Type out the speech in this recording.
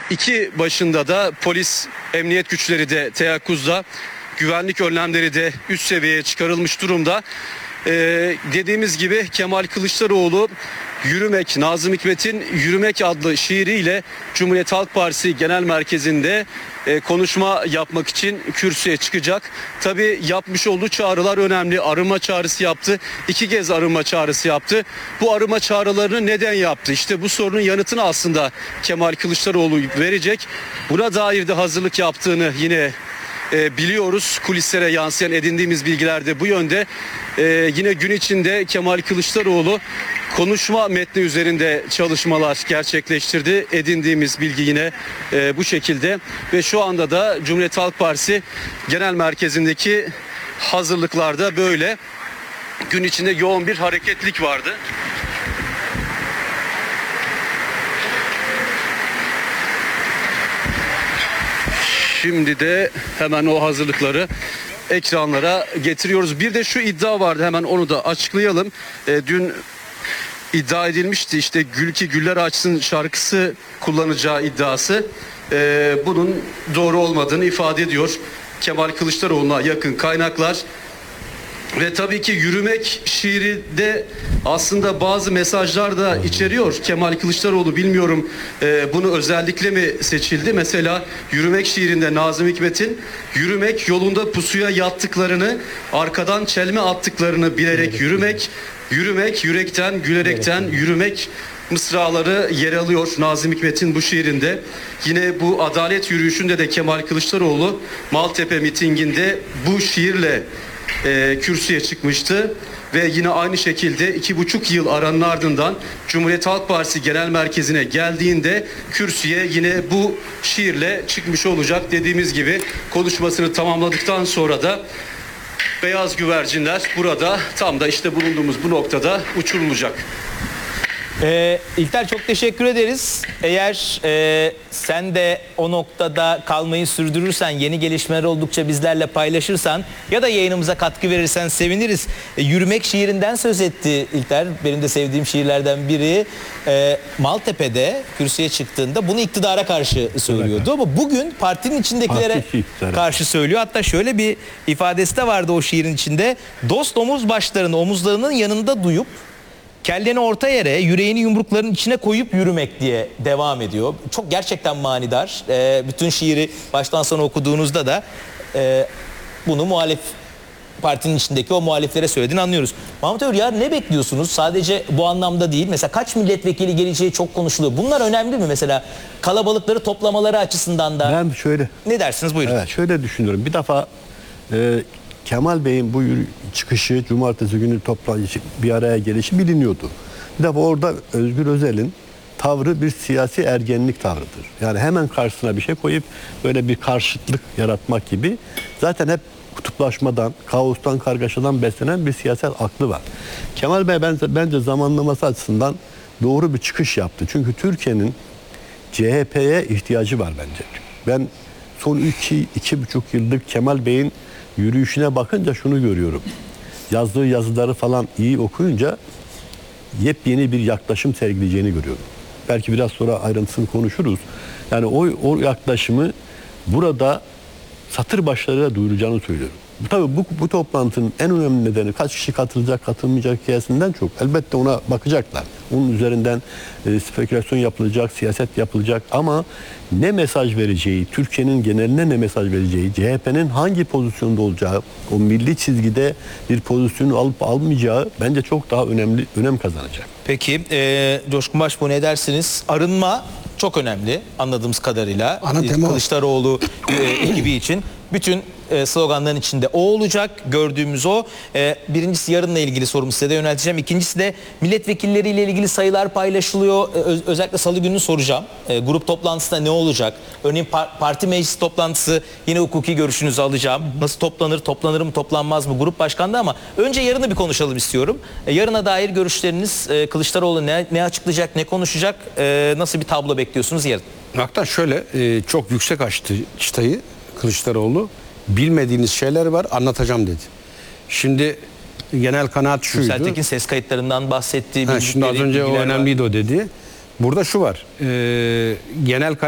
2 başında da polis, emniyet güçleri de teyakkuzda, güvenlik önlemleri de üst seviyeye çıkarılmış durumda. Dediğimiz gibi Kemal Kılıçdaroğlu Yürümek, Nazım Hikmet'in Yürümek adlı şiiriyle Cumhuriyet Halk Partisi Genel Merkezi'nde konuşma yapmak için kürsüye çıkacak. Tabii yapmış olduğu çağrılar önemli. Arınma çağrısı yaptı. 2 kez arınma çağrısı yaptı. Bu arınma çağrılarını neden yaptı? İşte bu sorunun yanıtını aslında Kemal Kılıçdaroğlu verecek. Buna dair de hazırlık yaptığını yine biliyoruz. Kulislere yansıyan edindiğimiz bilgiler de bu yönde. Yine gün içinde Kemal Kılıçdaroğlu konuşma metni üzerinde çalışmalar gerçekleştirdi. Edindiğimiz bilgi yine bu şekilde ve şu anda da Cumhuriyet Halk Partisi Genel Merkezi'ndeki hazırlıklarda böyle. Gün içinde yoğun bir hareketlilik vardı. Şimdi de hemen o hazırlıkları ekranlara getiriyoruz. Bir de şu iddia vardı, hemen onu da açıklayalım. Dün iddia edilmişti, işte Gül ki Güller Açsın şarkısı kullanacağı iddiası. Bunun doğru olmadığını ifade ediyor Kemal Kılıçdaroğlu'na yakın kaynaklar. Ve tabii ki Yürümek şiiri de aslında bazı mesajlar da içeriyor. Kemal Kılıçdaroğlu, bilmiyorum bunu özellikle mi seçildi? Mesela Yürümek şiirinde Nazım Hikmet'in yürümek yolunda pusuya yattıklarını, arkadan çelme attıklarını bilerek yürümek, yürümek yürekten gülerekten yürümek mısraları yer alıyor Nazım Hikmet'in bu şiirinde. Yine bu adalet yürüyüşünde de Kemal Kılıçdaroğlu Maltepe mitinginde bu şiirle kürsüye çıkmıştı ve yine aynı şekilde 2,5 yıl aranın ardından Cumhuriyet Halk Partisi Genel Merkezi'ne geldiğinde kürsüye yine bu şiirle çıkmış olacak. Dediğimiz gibi konuşmasını tamamladıktan sonra da beyaz güvercinler burada tam da işte bulunduğumuz bu noktada uçurulacak. İlter, çok teşekkür ederiz. Eğer sen de o noktada kalmayı sürdürürsen, yeni gelişmeler oldukça bizlerle paylaşırsan ya da yayınımıza katkı verirsen seviniriz. Yürümek şiirinden söz etti İlter. Benim de sevdiğim şiirlerden biri. Maltepe'de kürsüye çıktığında bunu iktidara karşı söylüyordu ama bugün partinin içindekilere karşı söylüyor. Hatta şöyle bir ifadesi de vardı o şiirin içinde. Dost omuz başlarını omuzlarının yanında duyup kelleni orta yere, yüreğini yumrukların içine koyup yürümek diye devam ediyor. Çok gerçekten manidar. Bütün şiiri baştan sona okuduğunuzda da bunu muhalif partinin içindeki o muhaliflere söylediğini anlıyoruz. Mahmut Övür, yarın ne bekliyorsunuz? Sadece bu anlamda değil. Mesela kaç milletvekili geleceği çok konuşuluyor. Bunlar önemli mi? Mesela kalabalıkları toplamaları açısından da. Ben şöyle. Ne dersiniz? Buyurun. Evet, şöyle düşünüyorum. Bir defa Kemal Bey'in bu çıkışı, cumartesi günü toplanışı, bir araya gelişi biliniyordu. Bir defa orada Özgür Özel'in tavrı bir siyasi ergenlik tavrıdır. Yani hemen karşısına bir şey koyup böyle bir karşıtlık yaratmak gibi. Zaten hep kutuplaşmadan, kaostan, kargaşadan beslenen bir siyasal aklı var. Kemal Bey bence zamanlaması açısından doğru bir çıkış yaptı. Çünkü Türkiye'nin CHP'ye ihtiyacı var bence. Ben son 2,5 yıldır Kemal Bey'in yürüyüşüne bakınca şunu görüyorum. Yazdığı yazıları falan iyi okuyunca yepyeni bir yaklaşım sergileyeceğini görüyorum. Belki biraz sonra ayrıntısını konuşuruz. Yani o yaklaşımı burada satır başlarıyla duyuracağını söylüyorum. Tabii bu toplantının en önemli nedeni kaç kişi katılacak, katılmayacak hikayesinden çok. Elbette ona bakacaklar. Onun üzerinden spekülasyon yapılacak, siyaset yapılacak ama ne mesaj vereceği, Türkiye'nin geneline ne mesaj vereceği, CHP'nin hangi pozisyonda olacağı, o milli çizgide bir pozisyonu alıp almayacağı bence çok daha önem kazanacak. Peki Coşkun Başbuğ, ne dersiniz? Arınma çok önemli anladığımız kadarıyla. Kılıçdaroğlu ekibi için. Bütün sloganların içinde o olacak. Gördüğümüz o. Birincisi yarınla ilgili sorumu size de yönelteceğim. İkincisi de milletvekilleriyle ilgili sayılar paylaşılıyor. Özellikle salı günü soracağım. Grup toplantısında ne olacak? Örneğin parti meclis toplantısı, yine hukuki görüşünüzü alacağım. Nasıl toplanır, toplanır mı, toplanmaz mı grup başkanlığı, ama önce yarını bir konuşalım istiyorum. Yarına dair görüşleriniz, Kılıçdaroğlu ne açıklayacak, ne konuşacak, nasıl bir tablo bekliyorsunuz yarın? Hatta şöyle çok yüksek açtı çıtayı Kılıçdaroğlu. Bilmediğiniz şeyler var, anlatacağım dedi. Şimdi genel kanaat şuydu. Yüksel Tekin ses kayıtlarından bahsettiği Şimdi az önce o önemliydi o dedi. Burada şu var. Genel